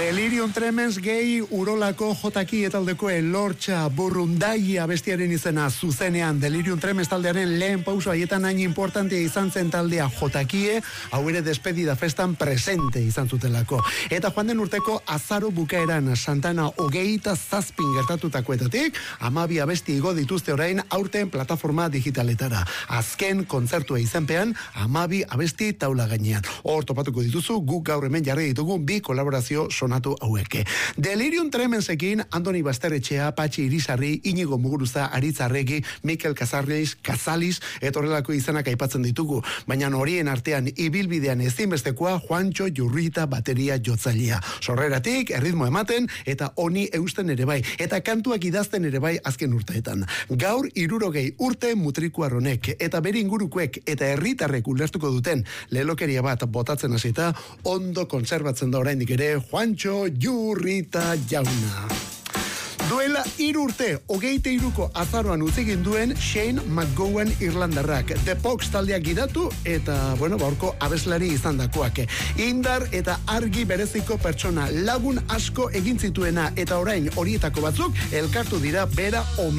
Delirium Tremens gehi urolako jotaki etaldeko elortxa burrundai abestiaren izena zuzenean. Delirium Tremens taldearen lehen pauso haietan hain importantea izan zen taldea jotakie, hau ere despedida festan presente izan zutelako. Eta joan den urteko azaro bukaeran Santana 27 gertatutakoetatik, 12 abesti igo dituzte orain aurten plataforma digitaletara. Azken kontzertua izenpean, 12 abesti taula gainean. Hor topatuko dituzu, guk gaur hemen jarri ditugu bi kolaborazio sonatu haueke. Delirium Tremensekin Andoni Basterretxea, Patxi Irisarri, Inigo Muguruza, Aritz Arregi, Mikel Casalis, etorrelako izanak aipatzen ditugu. Baina horien artean ibilbidean ezinbestekoa Juancho Jurrita bateria jotzailea. Sorreratik, erritmo ematen, eta honi eusten ere bai, eta kantuak idazten ere bai azken urteetan. Gaur 60 urte mutrikuarronek, eta bere ingurukoek, eta herritarrek ulertuko duten lelokeria bat botatzen hasita, ondo kontserbatzen da oraindik ere Juancho Jurrita jauna. Duela 3 urte, 23ko azaroan utzegin duen Shane McGowan Irlandarrak. The Pox taldeak gidatu eta, horko abeslari izan dakoak. Indar eta argi bereziko pertsona lagun asko egin zituena eta orain horietako batzuk elkartu dira bera